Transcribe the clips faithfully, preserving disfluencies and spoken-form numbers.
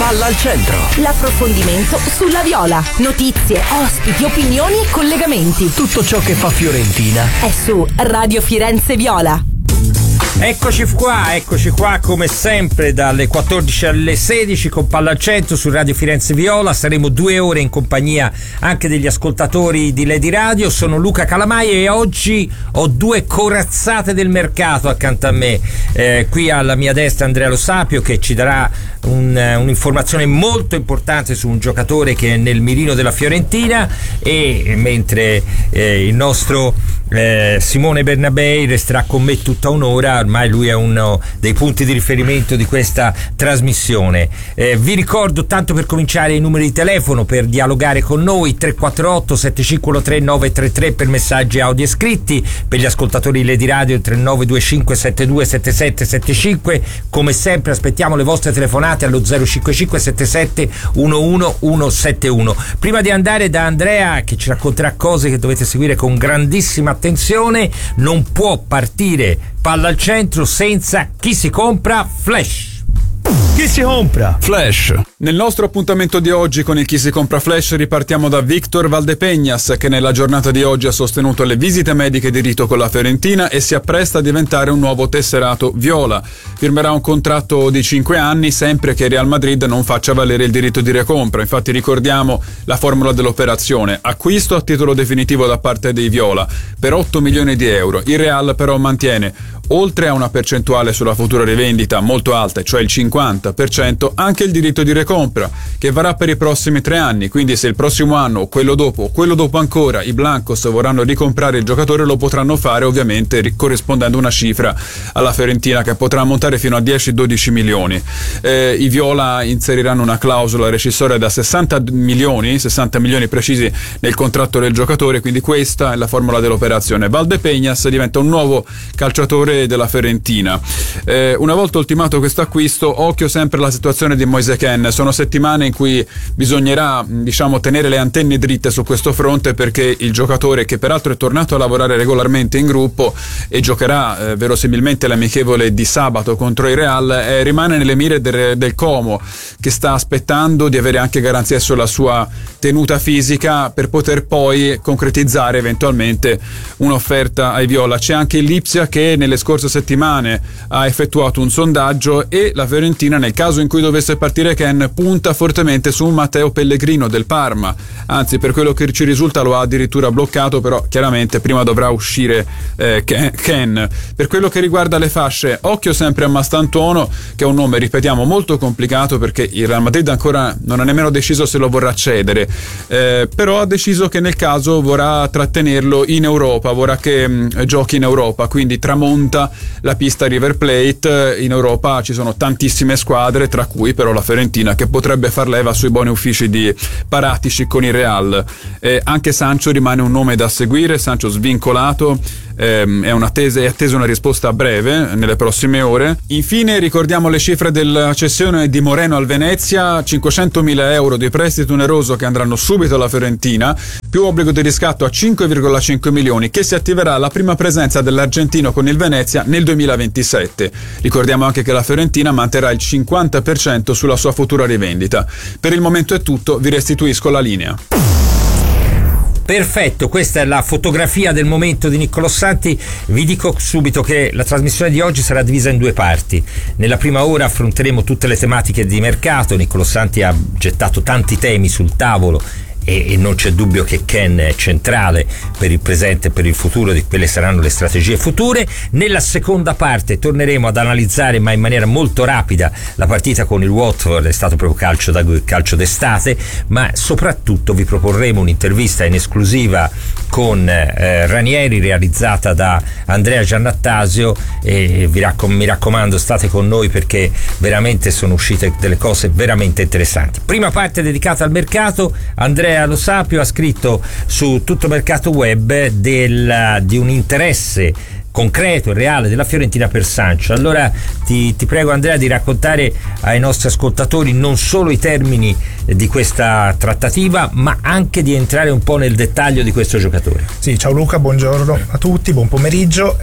Palla al centro. L'approfondimento sulla Viola. Notizie, ospiti, opinioni e collegamenti. Tutto ciò che fa Fiorentina è su Radio Firenze Viola. Eccoci qua, eccoci qua come sempre dalle quattordici alle sedici con Palla al Centro su Radio Firenze Viola. Saremo due ore in compagnia anche degli ascoltatori di Lady Radio. Sono Luca Calamai e oggi ho due corazzate del mercato accanto a me. Eh, qui alla mia destra Andrea Lo Sapio, che ci darà un, un'informazione molto importante su un giocatore che è nel mirino della Fiorentina, e mentre eh, il nostro eh, Simone Bernabei resterà con me tutta un'ora. Ormai lui è uno dei punti di riferimento di questa trasmissione. Eh, vi ricordo, tanto per cominciare, i numeri di telefono per dialogare con noi: tre quattro otto sette cinque tre nove tre tre per messaggi audio e scritti, per gli ascoltatori Lady Radio tre nove due cinque sette due sette sette sette cinque. Come sempre aspettiamo le vostre telefonate allo zero cinque cinque sette sette uno uno uno sette uno. Prima di andare da Andrea, che ci racconterà cose che dovete seguire con grandissima attenzione, non può partire Palla al Centro senza Chi si compra Flash. Chi si compra Flash. Nel nostro appuntamento di oggi con il Chi si compra Flash ripartiamo da Victor Valdepeñas, che nella giornata di oggi ha sostenuto le visite mediche di rito con la Fiorentina e si appresta a diventare un nuovo tesserato viola. Firmerà un contratto di cinque anni sempre che Real Madrid non faccia valere il diritto di recompra. Infatti ricordiamo la formula dell'operazione: acquisto a titolo definitivo da parte dei viola per otto milioni di euro. Il Real però mantiene, oltre a una percentuale sulla futura rivendita molto alta, cioè il cinquanta per cento, anche il diritto di recompra, che varrà per i prossimi tre anni. Quindi se il prossimo anno o quello dopo o quello dopo ancora i Blancos vorranno ricomprare il giocatore, lo potranno fare, ovviamente corrispondendo una cifra alla Fiorentina che potrà ammontare fino a dieci dodici milioni. Eh, i viola inseriranno una clausola rescissoria da sessanta milioni, sessanta milioni precisi nel contratto del giocatore, quindi questa è la formula dell'operazione. Valdepeñas diventa un nuovo calciatore della Fiorentina. Eh, una volta ultimato questo acquisto, occhio sempre alla situazione di Moise Kean. Sono settimane in cui bisognerà, diciamo, tenere le antenne dritte su questo fronte, perché il giocatore, che peraltro è tornato a lavorare regolarmente in gruppo e giocherà eh, verosimilmente l'amichevole di sabato contro il Real, eh, rimane nelle mire del, del Como, che sta aspettando di avere anche garanzie sulla sua tenuta fisica per poter poi concretizzare eventualmente un'offerta ai viola. C'è anche il Lipsia, che nelle scorse settimane ha effettuato un sondaggio, e la Fiorentina, nel caso in cui dovesse partire Kean, punta fortemente su un Matteo Pellegrino del Parma. Anzi, per quello che ci risulta lo ha addirittura bloccato, però chiaramente prima dovrà uscire eh, Kean. Per quello che riguarda le fasce, occhio sempre a Mastantuono, che è un nome, ripetiamo, molto complicato, perché il Real Madrid ancora non ha nemmeno deciso se lo vorrà cedere, eh, però ha deciso che nel caso vorrà trattenerlo in Europa, vorrà che mh, giochi in Europa, quindi tramonta la pista River Plate. In Europa ci sono tantissime squadre, tra cui però la Fiorentina, che potrebbe far leva sui buoni uffici di Paratici con il Real. Eh, anche Sancho rimane un nome da seguire, Sancho svincolato, ehm, è, un'attesa, è attesa una risposta a breve, nelle prossime ore. Infine ricordiamo le cifre della cessione di Moreno al Venezia: cinquecentomila euro di prestito oneroso che andranno subito alla Fiorentina, più obbligo di riscatto a cinque virgola cinque milioni, che si attiverà alla prima presenza dell'argentino con il Venezia nel duemilaventisette. Ricordiamo anche che la Fiorentina manterrà il cinquanta per cento sulla sua futura rivendita. Per il momento è tutto, vi restituisco la linea. Perfetto, questa è la fotografia del momento di Niccolò Santi. Vi dico subito che la trasmissione di oggi sarà divisa in due parti. Nella prima ora affronteremo tutte le tematiche di mercato. Niccolò Santi ha gettato tanti temi sul tavolo e, e non c'è dubbio che Kean è centrale per il presente e per il futuro di quelle saranno le strategie future. Nella seconda parte torneremo ad analizzare, ma in maniera molto rapida, la partita con il Watford. È stato proprio calcio da calcio d'estate, ma soprattutto vi proporremo un'intervista in esclusiva con eh, Ranieri, realizzata da Andrea Giannattasio, e vi raccom- mi raccomando, state con noi, perché veramente sono uscite delle cose veramente interessanti. Prima parte dedicata al mercato. Andrea Lo Sapio ha scritto su Tutto Mercato Web del, di un interesse concreto e reale della Fiorentina per Sancho. Allora ti, ti prego, Andrea, di raccontare ai nostri ascoltatori non solo i termini di questa trattativa, ma anche di entrare un po' nel dettaglio di questo giocatore. Sì, ciao Luca, buongiorno a tutti, buon pomeriggio. Eh,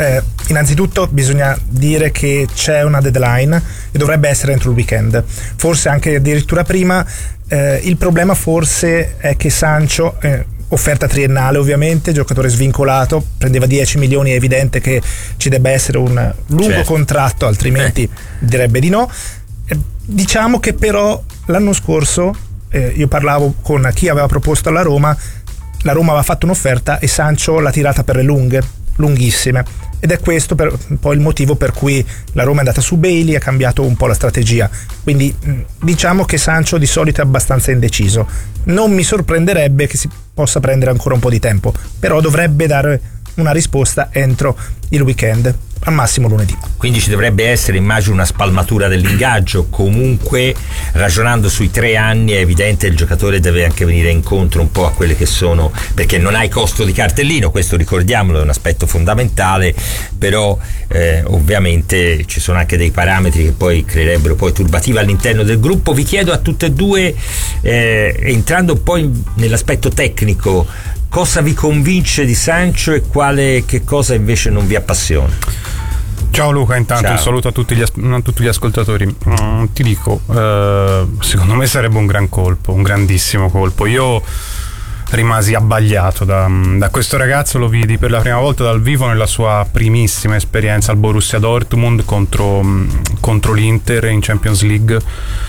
innanzitutto bisogna dire che c'è una deadline e dovrebbe essere entro il weekend, forse anche addirittura prima. Eh, il problema forse è che Sancho, eh, offerta triennale ovviamente, giocatore svincolato, prendeva dieci milioni, è evidente che ci debba essere un lungo certo. contratto, altrimenti eh. direbbe di no. Eh, diciamo che però l'anno scorso eh, io parlavo con chi aveva proposto alla Roma, la Roma aveva fatto un'offerta e Sancho l'ha tirata per le lunghe, lunghissime, ed è questo per, poi il motivo per cui la Roma è andata su Bailey, ha cambiato un po' la strategia, quindi diciamo che Sancho di solito è abbastanza indeciso. Non mi sorprenderebbe che si possa prendere ancora un po' di tempo, però dovrebbe dare una risposta entro il weekend, al massimo lunedì. Quindi ci dovrebbe essere, immagino, una spalmatura dell'ingaggio. Comunque, ragionando sui tre anni, è evidente che il giocatore deve anche venire incontro un po' a quelle che sono, perché non hai costo di cartellino, questo ricordiamolo, è un aspetto fondamentale, però eh, ovviamente ci sono anche dei parametri che poi creerebbero poi turbativa all'interno del gruppo. Vi chiedo a tutte e due, eh, entrando un po' in, nell'aspetto tecnico, cosa vi convince di Sancho e quale, che cosa invece non vi appassiona? Ciao Luca, intanto Ciao. Un saluto a tutti gli, as- a tutti gli ascoltatori. Mm, ti dico, eh, secondo me sarebbe un gran colpo, un grandissimo colpo. Io rimasi abbagliato da, da questo ragazzo, lo vidi per la prima volta dal vivo nella sua primissima esperienza al Borussia Dortmund contro, contro l'Inter in Champions League.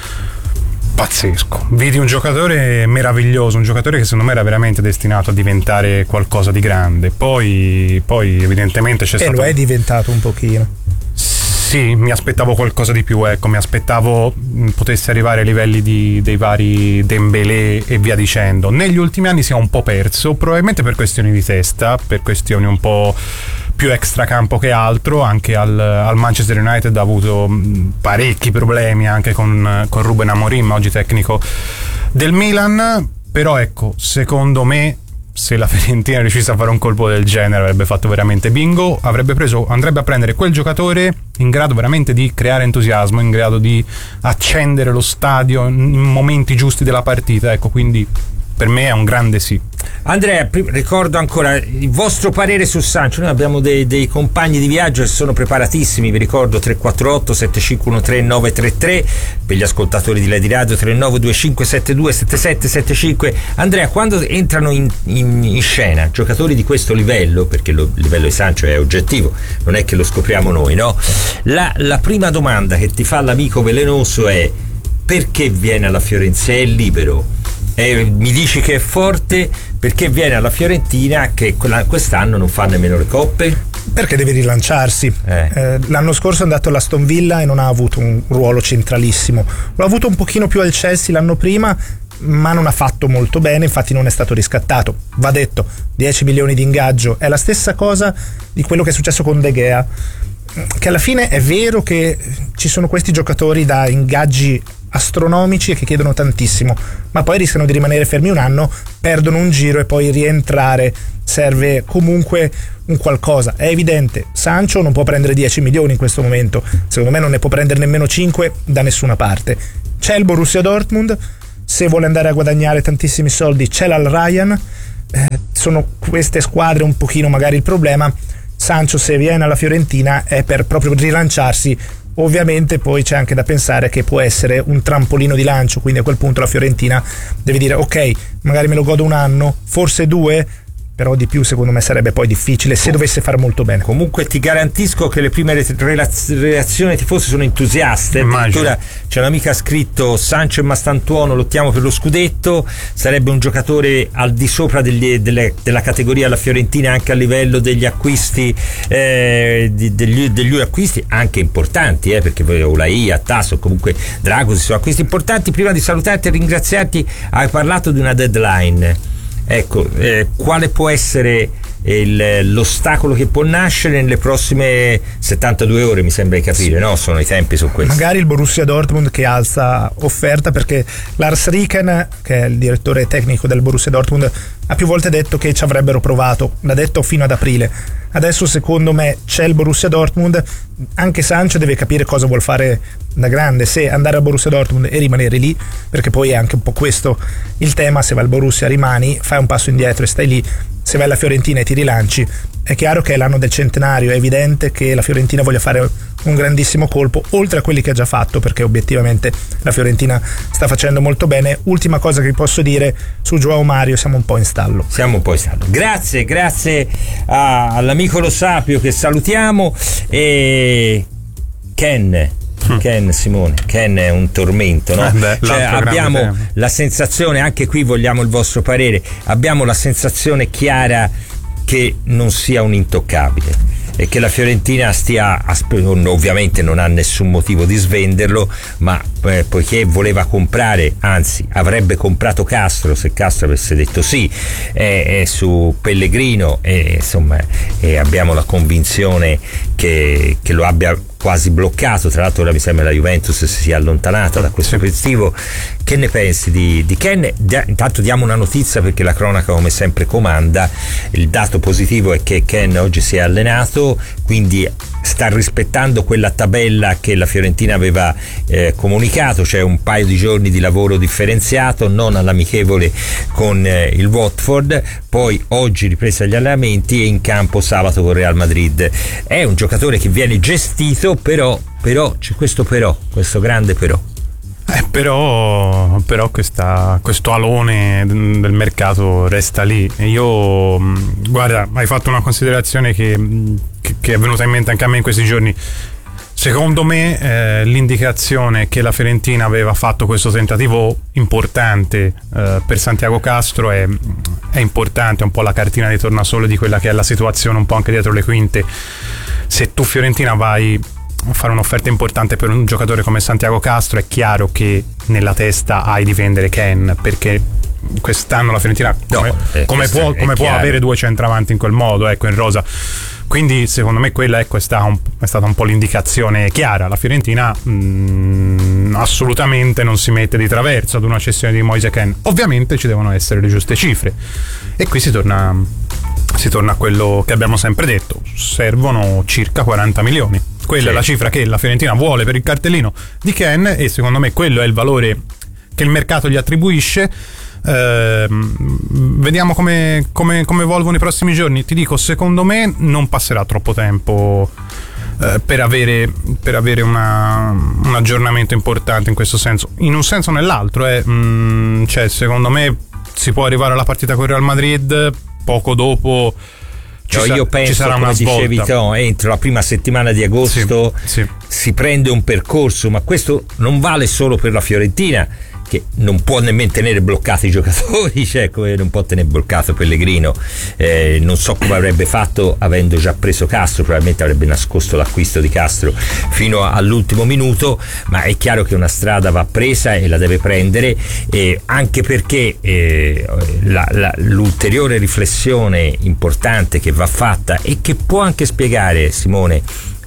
Pazzesco, vidi un giocatore meraviglioso, un giocatore che secondo me era veramente destinato a diventare qualcosa di grande. Poi, poi evidentemente c'è e stato... lo è diventato un pochino. Sì, mi aspettavo qualcosa di più, ecco, mi aspettavo potesse arrivare ai livelli di, dei vari Dembélé e via dicendo. Negli ultimi anni si è un po' perso, probabilmente per questioni di testa, per questioni un po' più extracampo che altro. Anche al, al Manchester United ha avuto parecchi problemi anche con, con Ruben Amorim, oggi tecnico del Milan. Però ecco, secondo me, se la Fiorentina riuscisse a fare un colpo del genere avrebbe fatto veramente bingo, avrebbe preso, andrebbe a prendere quel giocatore in grado veramente di creare entusiasmo, in grado di accendere lo stadio in momenti giusti della partita, ecco, quindi per me è un grande sì. Andrea, ricordo ancora il vostro parere su Sancho. Noi abbiamo dei, dei compagni di viaggio che sono preparatissimi, vi ricordo tre quattro otto sette cinque uno tre nove tre tre, per gli ascoltatori di Lady Radio tre nove due cinque sette due sette sette sette cinque. Andrea, quando entrano in, in, in scena giocatori di questo livello, perché lo, il livello di Sancho è oggettivo, non è che lo scopriamo noi, no? La, la prima domanda che ti fa l'amico velenoso è: perché viene alla Fiorentina? È libero. Eh, mi dici che è forte, perché viene alla Fiorentina che quest'anno non fa nemmeno le coppe? Perché deve rilanciarsi. Eh. Eh, l'anno scorso è andato all'Aston Villa e non ha avuto un ruolo centralissimo. L'ha avuto un pochino più al Chelsea l'anno prima, ma non ha fatto molto bene, infatti non è stato riscattato. Va detto, dieci milioni di ingaggio è la stessa cosa di quello che è successo con De Gea, che alla fine è vero che ci sono questi giocatori da ingaggi astronomici e che chiedono tantissimo, ma poi rischiano di rimanere fermi un anno, perdono un giro e poi rientrare serve comunque un qualcosa. È evidente, Sancho non può prendere dieci milioni in questo momento, secondo me non ne può prendere nemmeno cinque da nessuna parte. C'è il Borussia Dortmund, se vuole andare a guadagnare tantissimi soldi c'è l'Al Ryan, eh, sono queste squadre un pochino magari il problema. Sancho, se viene alla Fiorentina, è per proprio rilanciarsi. Ovviamente poi c'è anche da pensare che può essere un trampolino di lancio, quindi a quel punto la Fiorentina deve dire ok, magari me lo godo un anno, forse due, però di più secondo me sarebbe poi difficile se dovesse fare molto bene. Comunque ti garantisco che le prime relaz- reazioni tifosi sono entusiaste. Addirittura c'è un'amica ha scritto: Sancho e Mastantuono lottiamo per lo scudetto. Sarebbe un giocatore al di sopra degli, delle, della categoria alla Fiorentina anche a livello degli acquisti, eh, di, degli, degli acquisti anche importanti, eh, perché poi Olaïa, Tasso, comunque Dragos sono acquisti importanti. Prima di salutarti e ringraziarti, hai parlato di una deadline. Ecco, eh, quale può essere il, l'ostacolo che può nascere nelle prossime settantadue ore, mi sembra di capire, no? Sono i tempi su questo. Magari il Borussia Dortmund che alza offerta, perché Lars Ricken, che è il direttore tecnico del Borussia Dortmund, ha più volte detto che ci avrebbero provato, l'ha detto fino ad aprile. Adesso secondo me c'è il Borussia Dortmund, anche Sancho deve capire cosa vuol fare da grande, se andare al Borussia Dortmund e rimanere lì, perché poi è anche un po' questo il tema: se va al Borussia rimani, fai un passo indietro e stai lì, se vai alla Fiorentina e ti rilanci, è chiaro che è l'anno del centenario, è evidente che la Fiorentina voglia fare un grandissimo colpo, oltre a quelli che ha già fatto, perché obiettivamente la Fiorentina sta facendo molto bene. Ultima cosa che vi posso dire su Joao Mario, siamo un po' in stallo. Siamo un po' in stallo. Grazie, grazie a, all'amico Lo Sapio che salutiamo. E Ken. Ken, Simone, Ken è un tormento, no? Eh beh, cioè, abbiamo la sensazione, anche qui vogliamo il vostro parere, abbiamo la sensazione chiara che non sia un intoccabile e che la Fiorentina stia, ovviamente non ha nessun motivo di svenderlo, ma eh, poiché voleva comprare, anzi avrebbe comprato Castro se Castro avesse detto sì, eh, eh, su Pellegrino, e eh, insomma eh, abbiamo la convinzione che, che lo abbia quasi bloccato. Tra l'altro ora mi sembra la Juventus si sia allontanata da questo obiettivo. Che ne pensi di, di Ken? Intanto diamo una notizia, perché la cronaca come sempre comanda. Il dato positivo è che Ken oggi si è allenato, quindi sta rispettando quella tabella che la Fiorentina aveva eh, comunicato, cioè un paio di giorni di lavoro differenziato, non all'amichevole con eh, il Watford, poi oggi ripresa gli allenamenti e in campo sabato con Real Madrid. È un giocatore che viene gestito, però però c'è questo però, questo grande però. Eh, però però questa, questo alone del mercato resta lì. E io, guarda, hai fatto una considerazione che, che, che è venuta in mente anche a me in questi giorni. Secondo me eh, l'indicazione che la Fiorentina aveva fatto questo tentativo importante eh, per Santiago Castro è, è importante, è un po' la cartina di tornasole di quella che è la situazione un po' anche dietro le quinte. Se tu Fiorentina vai a fare un'offerta importante per un giocatore come Santiago Castro, è chiaro che nella testa hai di vendere Ken, perché quest'anno la Fiorentina come, no, eh, come può, come può avere due centravanti in quel modo, ecco, in rosa. Quindi secondo me quella, ecco, è, stata un, è stata un po' l'indicazione chiara. La Fiorentina mh, assolutamente non si mette di traverso ad una cessione di Moise Kean. Ovviamente ci devono essere le giuste cifre, e qui si torna si torna a quello che abbiamo sempre detto: servono circa quaranta milioni. Quella sì. è la cifra che la Fiorentina vuole per il cartellino di Kean, e secondo me quello è il valore che il mercato gli attribuisce. Eh, vediamo come, come, come evolvono i prossimi giorni. Ti dico, secondo me non passerà troppo tempo eh, per avere, per avere una, un aggiornamento importante in questo senso, in un senso o nell'altro. Eh. Mm, cioè, secondo me si può arrivare alla partita con il Real Madrid, poco dopo Ci no, sa- io penso, ci sarà come una dicevi svolta. tu, entro la prima settimana di agosto sì, sì. si prende un percorso, ma questo non vale solo per la Fiorentina, che non può nemmeno tenere bloccati i giocatori, cioè come non può tenere bloccato Pellegrino. Eh, non so come avrebbe fatto avendo già preso Castro, probabilmente avrebbe nascosto l'acquisto di Castro fino all'ultimo minuto, ma è chiaro che una strada va presa e la deve prendere, eh, anche perché eh, la, la, l'ulteriore riflessione importante che va fatta e che può anche spiegare, Simone,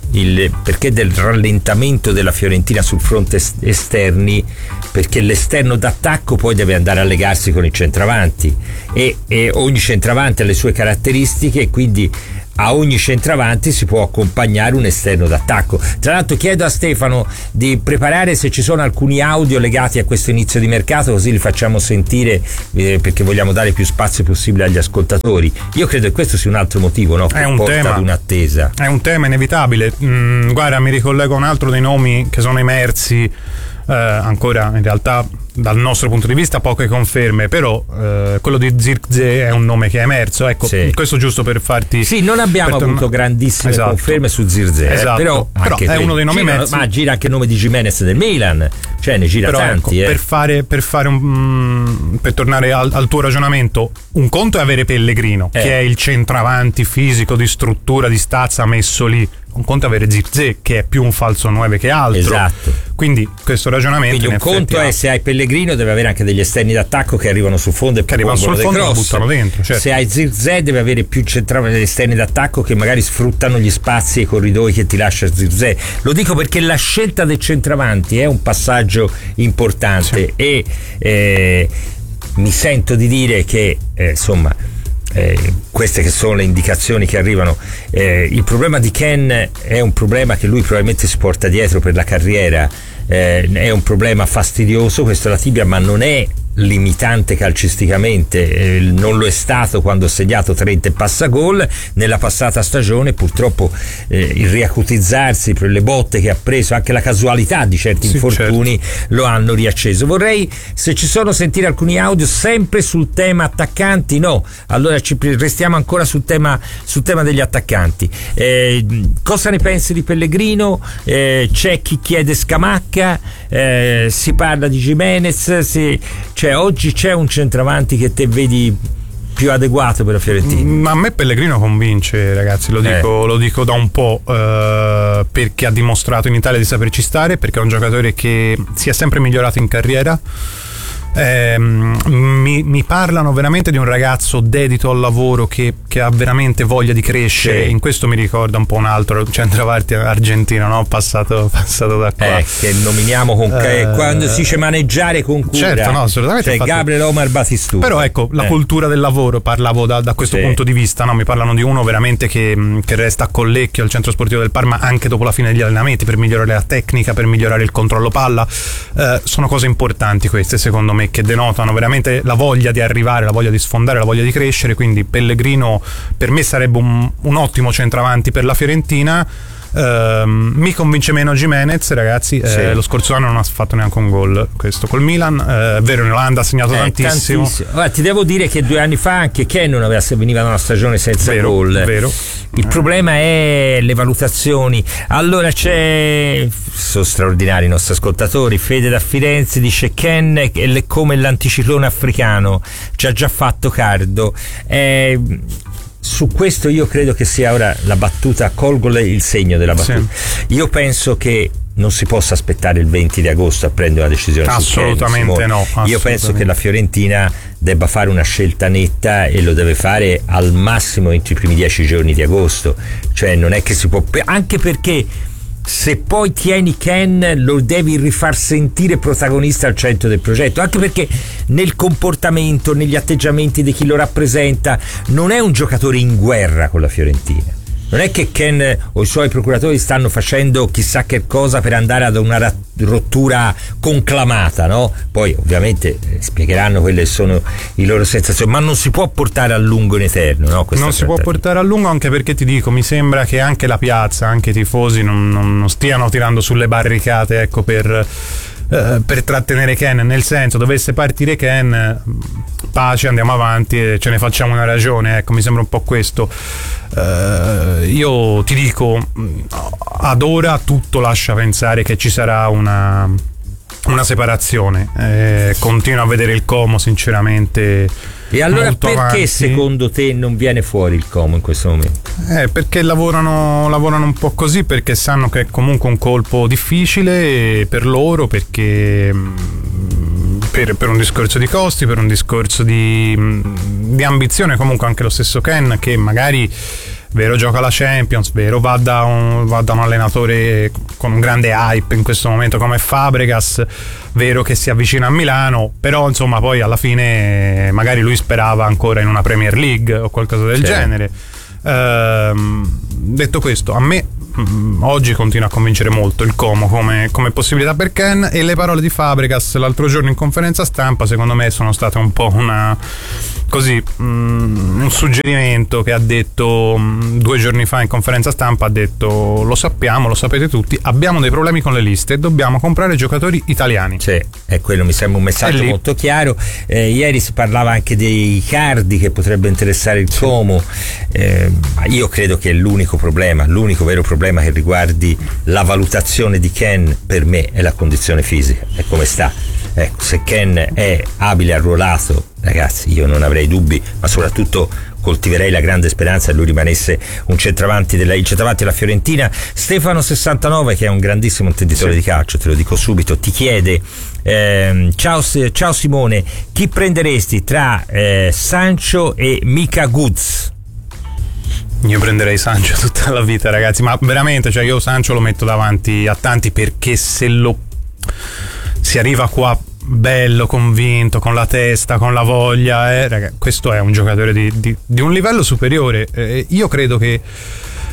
il perché del rallentamento della Fiorentina sul fronte esterni, perché l'esterno d'attacco poi deve andare a legarsi con il centravanti, e, e ogni centravanti ha le sue caratteristiche, e quindi a ogni centravanti si può accompagnare un esterno d'attacco. Tra l'altro chiedo a Stefano di preparare se ci sono alcuni audio legati a questo inizio di mercato, così li facciamo sentire, eh, perché vogliamo dare più spazio possibile agli ascoltatori. Io credo che questo sia un altro motivo, no? Che è un porta tema, ad un'attesa. È un tema inevitabile. Mm, guarda, mi ricollego a un altro dei nomi che sono emersi, eh, ancora in realtà dal nostro punto di vista poche conferme, però eh, quello di Zirkzee è un nome che è emerso, ecco, sì. Questo giusto per farti sì, non abbiamo avuto torn- grandissime esatto. conferme su Zirkzee, esatto. eh, però, però anche è te, uno dei nomi gira, emersi, ma gira anche il nome di Gimenez del Milan, cioè ne gira però, tanti, ecco, eh. per fare per fare un mm, per tornare al, al tuo ragionamento, un conto è avere Pellegrino, eh. che è il centravanti fisico, di struttura, di stazza messo lì. Un conto è avere Zirkzee, che è più un falso nove che altro. Esatto. Quindi questo ragionamento, quindi un conto è, se hai Pellegrino deve avere anche degli esterni d'attacco che arrivano sul fondo e che arrivano sul fondo e lo buttano dentro, certo. Se hai Zirkzee deve avere più centrali esterni d'attacco che magari sfruttano gli spazi e i corridoi che ti lascia Zirkzee. Lo dico perché la scelta del centravanti è un passaggio importante, sì. e eh, mi sento di dire che eh, insomma Eh, queste che sono le indicazioni che arrivano. Eh, il problema di Kean è un problema che lui probabilmente si porta dietro per la carriera, eh, è un problema fastidioso questo alla tibia, ma non è limitante calcisticamente, eh, non lo è stato quando ha segnato trenta e passa gol nella passata stagione. Purtroppo eh, il riacutizzarsi per le botte che ha preso, anche la casualità di certi sì, infortuni certo. lo hanno riacceso. Vorrei, se ci sono, sentire alcuni audio sempre sul tema attaccanti. No, allora ci restiamo ancora sul tema, sul tema degli attaccanti. Eh, cosa ne pensi di Pellegrino? Eh, c'è chi chiede Scamacca, eh, si parla di Gimenez, si, cioè oggi c'è un centravanti che te vedi più adeguato per la Fiorentina? Ma a me Pellegrino convince, ragazzi, lo dico, eh. lo dico da un po', eh, perché ha dimostrato in Italia di saperci stare, perché è un giocatore che si è sempre migliorato in carriera. Eh, mi, mi parlano veramente di un ragazzo dedito al lavoro che, che ha veramente voglia di crescere. Sì. In questo mi ricorda un po' un altro centravanti argentino, no? passato, passato da qua, eh, che nominiamo con eh, quando si dice maneggiare con cura. Certo, no, assolutamente, cioè infatti, Gabriel Omar Batistuta. Però ecco, la eh. cultura del lavoro, parlavo da, da questo sì. punto di vista, no? Mi parlano di uno veramente che, che resta a Collecchio al centro sportivo del Parma anche dopo la fine degli allenamenti, per migliorare la tecnica, per migliorare il controllo palla. Eh, sono cose importanti queste, secondo me, che denotano veramente la voglia di arrivare, la voglia di sfondare, la voglia di crescere. Quindi Pellegrino per me sarebbe un, un ottimo centravanti per la Fiorentina. Uh, mi convince meno Gimenez, ragazzi. Sì. Eh, lo scorso anno non ha fatto neanche un gol questo col Milan. Eh, è vero, in Olanda ha segnato eh, tantissimo. tantissimo. Allora, ti devo dire che due anni fa anche Ken non aveva, veniva da una stagione senza vero, gol. Vero. Il problema è le valutazioni. Allora c'è, sono straordinari i nostri ascoltatori. Fede da Firenze dice Ken è come l'anticiclone africano, ci ha già fatto caldo. Eh, su questo io credo che sia ora la battuta, colgo il segno della battuta. Sì. Io penso che non si possa aspettare il venti di agosto a prendere una decisione. Assolutamente no. Assolutamente. Io penso che la Fiorentina debba fare una scelta netta e lo deve fare al massimo entro i primi dieci giorni di agosto. Cioè non è che si può, anche perché se poi tieni Ken lo devi rifar sentire protagonista al centro del progetto, anche perché nel comportamento, negli atteggiamenti di chi lo rappresenta non è un giocatore in guerra con la Fiorentina. Non è che Ken o i suoi procuratori stanno facendo chissà che cosa per andare ad una rottura conclamata, no? Poi ovviamente spiegheranno quelle che sono i loro sensazioni, ma non si può portare a lungo in eterno, no? Questa non si può portare a lungo, anche perché ti dico, mi sembra che anche la piazza, anche i tifosi non, non, non stiano tirando sulle barricate, ecco, per Uh, per trattenere Ken. Nel senso, dovesse partire Ken, pace, andiamo avanti e ce ne facciamo una ragione, ecco, mi sembra un po' questo. Uh, io ti dico, ad ora tutto lascia pensare che ci sarà una una separazione. Eh, continuo a vedere il Como sinceramente. E allora perché avanti. Secondo te non viene fuori il Como in questo momento? Eh, perché lavorano, lavorano un po' così, perché sanno che è comunque un colpo difficile per loro, perché per, per un discorso di costi, per un discorso di, di ambizione. Comunque anche lo stesso Ken, che magari vero gioca la Champions, vero va da, un, va da un allenatore con un grande hype in questo momento come Fabregas, vero che si avvicina a Milano, però insomma poi alla fine magari lui sperava ancora in una Premier League o qualcosa del sì. genere. Ehm, detto questo, a me mh, oggi continua a convincere molto il Como come, come possibilità per Ken, e le parole di Fabregas l'altro giorno in conferenza stampa secondo me sono state un po' una così mh, un suggerimento che ha detto mh, due giorni fa in conferenza stampa. Ha detto: lo sappiamo, lo sapete tutti, abbiamo dei problemi con le liste e dobbiamo comprare giocatori italiani. Sì, e quello mi sembra un messaggio molto chiaro. Eh, ieri si parlava anche dei Icardi che potrebbe interessare il Como. Eh, io credo che l'unico problema, l'unico vero problema che riguardi la valutazione di Ken per me è la condizione fisica, è come sta. Ecco, se Ken è abile, arruolato, ragazzi, io non avrei dubbi, ma soprattutto coltiverei la grande speranza che lui rimanesse un centravanti della, il centravanti della Fiorentina. Stefano sessantanove, che è un grandissimo intenditore sì. di calcio, te lo dico subito, ti chiede ehm, ciao, ciao Simone, chi prenderesti tra eh, Sancho e Mika Goods? Io prenderei Sancho tutta la vita, ragazzi, ma veramente, cioè io Sancho lo metto davanti a tanti, perché se lo si arriva qua bello, convinto, con la testa, con la voglia, eh, ragazzi, questo è un giocatore di, di, di un livello superiore. Eh, io credo che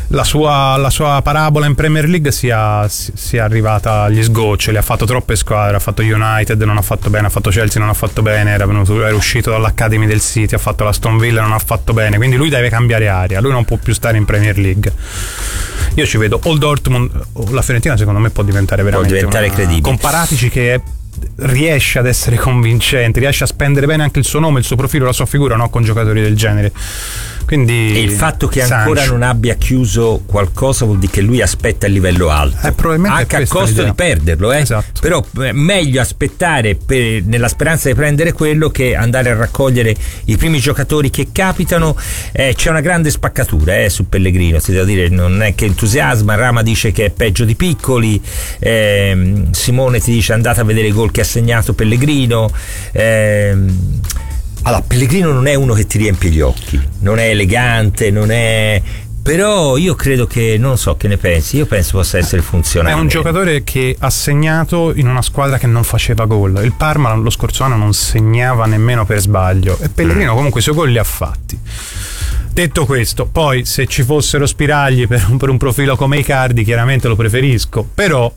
la sua, la sua parabola in Premier League sia, sia arrivata agli sgoccioli. Ha fatto troppe squadre, ha fatto United, non ha fatto bene, ha fatto Chelsea, non ha fatto bene, era, venuto, era uscito dall'Academy del City, ha fatto l'Aston Villa, non ha fatto bene, quindi lui deve cambiare aria, lui non può più stare in Premier League. Io ci vedo o il Dortmund o la Fiorentina, secondo me può diventare veramente può diventare una, credibile. Con Paratici che è, riesce ad essere convincente, riesce a spendere bene anche il suo nome, il suo profilo, la sua figura, no? Con giocatori del genere. Quindi e il fatto che ancora Sancho non abbia chiuso qualcosa vuol dire che lui aspetta il livello alto, eh, probabilmente anche a costo l'idea. di perderlo, eh? Esatto. Però è meglio aspettare per, nella speranza di prendere quello, che andare a raccogliere i primi giocatori che capitano. Eh, c'è una grande spaccatura eh, su Pellegrino, ti devo dire, non è che entusiasma. Rama dice che è peggio di Piccoli, eh, Simone ti dice andate a vedere i gol che ha segnato Pellegrino. eh, Allora, Pellegrino non è uno che ti riempie gli occhi, non è elegante, non è... Però io credo che, non so che ne pensi, io penso possa essere funzionale. È un giocatore che ha segnato in una squadra che non faceva gol. Il Parma lo scorso anno non segnava nemmeno per sbaglio e Pellegrino comunque i suoi gol li ha fatti. Detto questo, poi se ci fossero spiragli per un, per un profilo come Icardi, chiaramente lo preferisco, però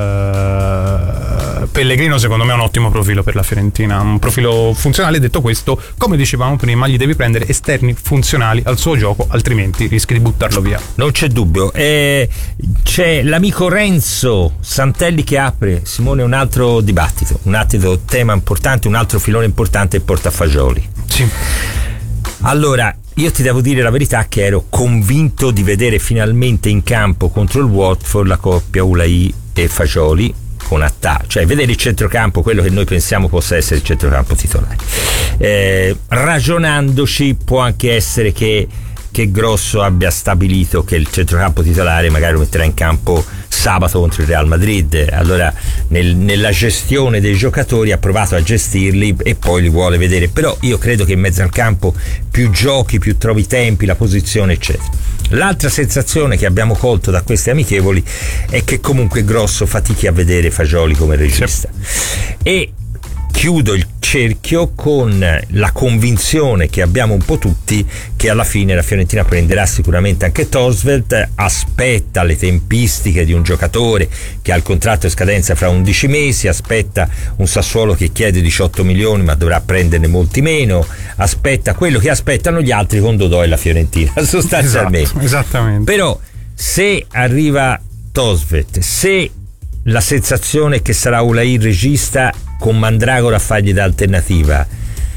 eh, Pellegrino secondo me è un ottimo profilo per la Fiorentina, un profilo funzionale. Detto questo, come dicevamo prima, gli devi prendere esterni funzionali al suo gioco, altrimenti rischi di buttarlo via. Non c'è dubbio. Eh, c'è l'amico Renzo Santelli che apre, Simone, un altro dibattito, un altro tema importante, un altro filone importante, il portafagioli. Sì. Allora, io ti devo dire la verità che ero convinto di vedere finalmente in campo contro il Watford la coppia Ulai e Fagioli con Attà, cioè vedere il centrocampo, quello che noi pensiamo possa essere il centrocampo titolare. Eh, ragionandoci può anche essere che che Grosso abbia stabilito che il centrocampo titolare magari lo metterà in campo sabato contro il Real Madrid. Allora nel, nella gestione dei giocatori ha provato a gestirli e poi li vuole vedere, però io credo che in mezzo al campo più giochi, più trovi i tempi, la posizione eccetera. L'altra sensazione che abbiamo colto da queste amichevoli è che comunque Grosso fatichi a vedere Fagioli come regista. Sì. E chiudo il cerchio con la convinzione che abbiamo un po' tutti che alla fine la Fiorentina prenderà sicuramente anche Torsvelt, aspetta le tempistiche di un giocatore che ha il contratto in scadenza fra undici mesi, aspetta un Sassuolo che chiede diciotto milioni ma dovrà prenderne molti meno, aspetta quello che aspettano gli altri con Dodò e la Fiorentina sostanzialmente. Esatto, esattamente. Però se arriva Torsvelt, se la sensazione è che sarà Ulai il regista con Mandragora a fargli da alternativa,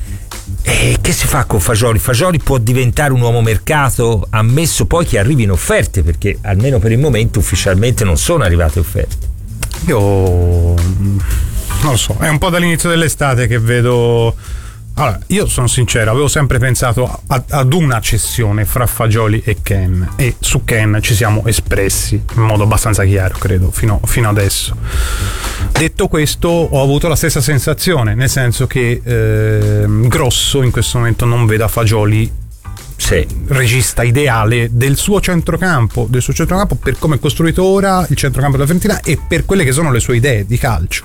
e che si fa con Fagioli? Fagioli può diventare un uomo mercato, ammesso poi che arrivino offerte, perché almeno per il momento ufficialmente non sono arrivate offerte. Io non lo so, è un po' dall'inizio dell'estate che vedo. Allora, io sono sincero, avevo sempre pensato a, ad una cessione fra Fagioli e Ken, e su Ken ci siamo espressi in modo abbastanza chiaro, credo, fino, fino adesso. Detto questo, ho avuto la stessa sensazione, nel senso che eh, Grosso in questo momento non veda Fagioli sì. regista ideale del suo centrocampo, del suo centrocampo per come è costruito ora il centrocampo della Fiorentina e per quelle che sono le sue idee di calcio.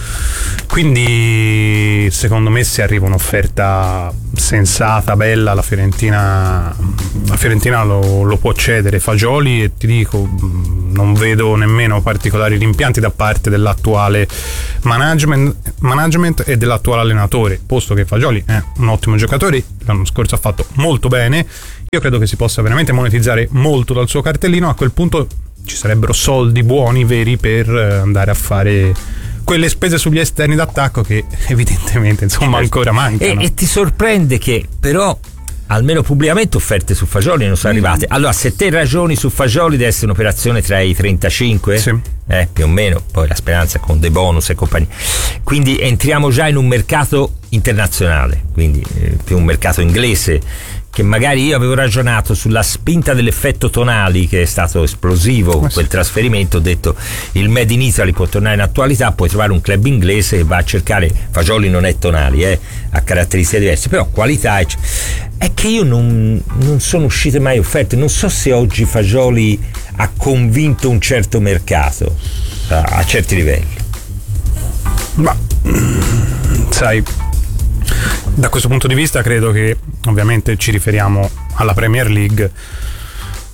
Quindi secondo me se arriva un'offerta sensata, bella, la Fiorentina la Fiorentina lo, lo può cedere. Fagioli, e ti dico, non vedo nemmeno particolari rimpianti da parte dell'attuale management, management e dell'attuale allenatore, posto che Fagioli è un ottimo giocatore, l'anno scorso ha fatto molto bene. Io credo che si possa veramente monetizzare molto dal suo cartellino. A quel punto ci sarebbero soldi buoni, veri, per andare a fare quelle spese sugli esterni d'attacco che evidentemente insomma ancora mancano. E, e ti sorprende che però almeno pubblicamente offerte su Fagioli non sono arrivate. Allora, se te ragioni su Fagioli deve essere un'operazione tra i trentacinque, sì. eh, più o meno, poi la speranza con dei bonus e compagnia. Quindi entriamo già in un mercato internazionale, quindi eh, più un mercato inglese, che magari io avevo ragionato sulla spinta dell'effetto Tonali, che è stato esplosivo oh, quel sì. trasferimento. Ho detto il Made in Italy può tornare in attualità, puoi trovare un club inglese che va a cercare. Fagioli non è Tonali, eh, ha caratteristiche diverse, però qualità. È che io non, non sono uscite mai offerte. Non so se oggi Fagioli ha convinto un certo mercato a, a certi livelli. Ma sai, da questo punto di vista credo che, ovviamente ci riferiamo alla Premier League,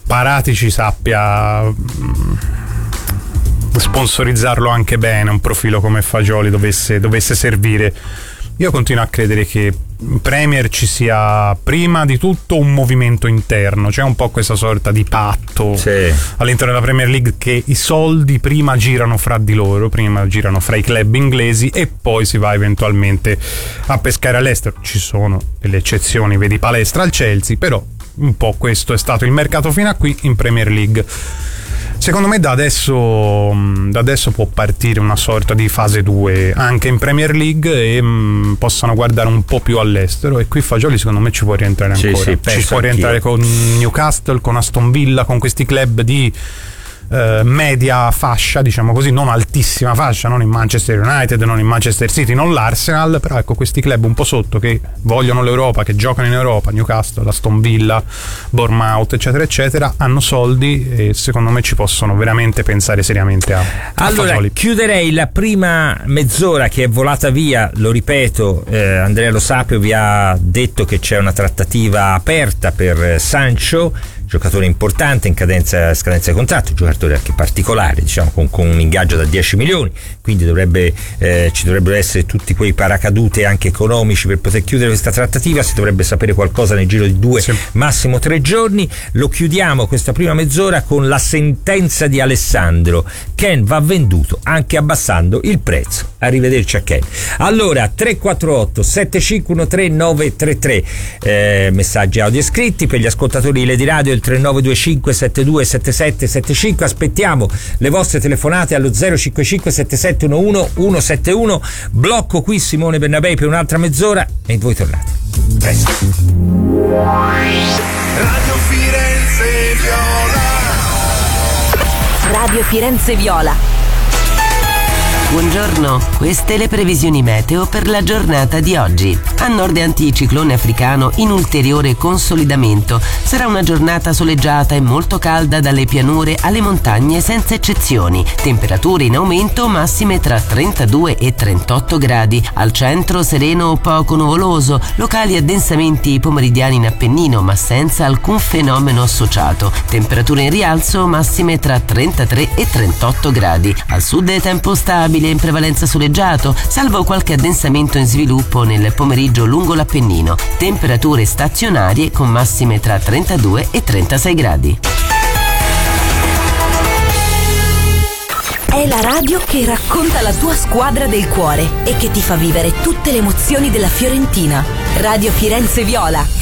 Paratici sappia mh, sponsorizzarlo anche bene, un profilo come Fagioli dovesse, dovesse servire. Io continuo a credere che in Premier ci sia prima di tutto un movimento interno, c'è un po' questa sorta di patto sì. all'interno della Premier League, che i soldi prima girano fra di loro, prima girano fra i club inglesi e poi si va eventualmente a pescare all'estero. Ci sono delle eccezioni, vedi palestra al Chelsea, però un po' questo è stato il mercato fino a qui in Premier League. Secondo me da adesso, da adesso può partire una sorta di fase due anche in Premier League e mh, possano guardare un po' più all'estero, e qui Fagioli secondo me ci può rientrare ancora. Sì, sì, ci può rientrare con Newcastle, con Aston Villa, con questi club di eh, media fascia, diciamo così, non altissima fascia, non in Manchester United, non in Manchester City, non l'Arsenal, però ecco questi club un po' sotto che vogliono l'Europa, che giocano in Europa, Newcastle, Aston Villa, Bournemouth, eccetera eccetera, hanno soldi e secondo me ci possono veramente pensare seriamente a, a allora Fagioli. Chiuderei la prima mezz'ora che è volata via, lo ripeto, eh, Andrea Lo Sapio vi ha detto che c'è una trattativa aperta per Sancho, giocatore importante in cadenza, scadenza di contratto, giocatore anche particolare, diciamo con, con un ingaggio da dieci milioni, quindi dovrebbe eh, ci dovrebbero essere tutti quei paracadute anche economici per poter chiudere questa trattativa. Si dovrebbe sapere qualcosa nel giro di due, sì. massimo tre giorni. Lo chiudiamo questa prima mezz'ora con la sentenza di Alessandro: Ken va venduto anche abbassando il prezzo. Arrivederci a Ken. Allora tre quattro otto sette cinque uno tre nove tre tre, eh, messaggi audio scritti per gli ascoltatori di Lady Radio, il tre nove due cinque sette due sette sette sette cinque. Aspettiamo le vostre telefonate allo zero cinque cinque sette sette uno uno uno sette uno. Blocco qui Simone Bernabei per un'altra mezz'ora e voi tornate presto. Radio Firenze Viola. Radio Firenze Viola. Buongiorno, queste le previsioni meteo per la giornata di oggi. A nord anticiclone africano in ulteriore consolidamento. Sarà una giornata soleggiata e molto calda dalle pianure alle montagne senza eccezioni. Temperature in aumento, massime tra trentadue e trentotto gradi. Al centro sereno o poco nuvoloso, locali addensamenti pomeridiani in Appennino ma senza alcun fenomeno associato. Temperature in rialzo, massime tra trentatré e trentotto gradi. Al sud è tempo stabile in prevalenza soleggiato, salvo qualche addensamento in sviluppo nel pomeriggio lungo l'Appennino. Temperature stazionarie con massime tra trentadue e trentasei gradi. È la radio che racconta la tua squadra del cuore e che ti fa vivere tutte le emozioni della Fiorentina. Radio Firenze Viola.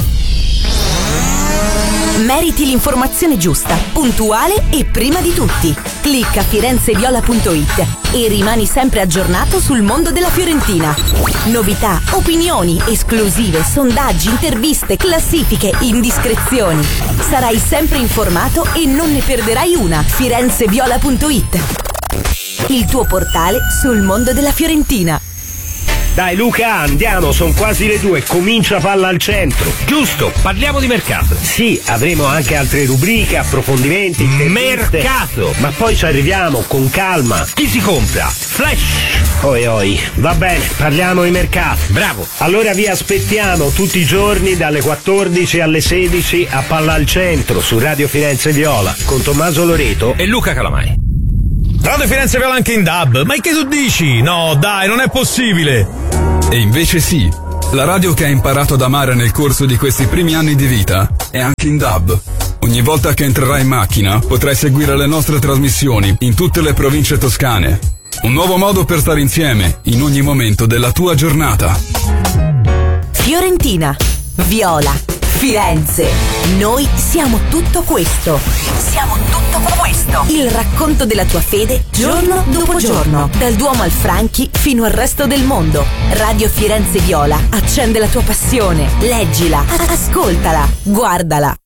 Meriti l'informazione giusta, puntuale e prima di tutti. Clicca firenzeviola punto it e rimani sempre aggiornato sul mondo della Fiorentina. Novità, opinioni, esclusive, sondaggi, interviste, classifiche, indiscrezioni. Sarai sempre informato e non ne perderai una. firenzeviola punto it, il tuo portale sul mondo della Fiorentina. Dai Luca, andiamo, sono quasi le due, comincia Palla al Centro. Giusto, parliamo di mercato. Sì, avremo anche altre rubriche, approfondimenti, interviste. Mercato! Ma poi ci arriviamo, con calma. Chi si compra? Flash! Oi oi, va bene, parliamo di mercato. Bravo! Allora vi aspettiamo tutti i giorni dalle quattordici alle sedici a Palla al Centro su Radio Firenze Viola con Tommaso Loreto e Luca Calamai. Radio Firenze Viola anche in D A B, ma che tu dici? No, dai, non è possibile! E invece sì, la radio che hai imparato ad amare nel corso di questi primi anni di vita è anche in D A B. Ogni volta che entrerai in macchina potrai seguire le nostre trasmissioni in tutte le province toscane. Un nuovo modo per stare insieme in ogni momento della tua giornata. Fiorentina, Viola, Firenze. Noi siamo tutto questo. Siamo tutto questo. Il racconto della tua fede giorno dopo giorno. Dal Duomo al Franchi fino al resto del mondo. Radio Firenze Viola accende la tua passione. Leggila, ascoltala, guardala.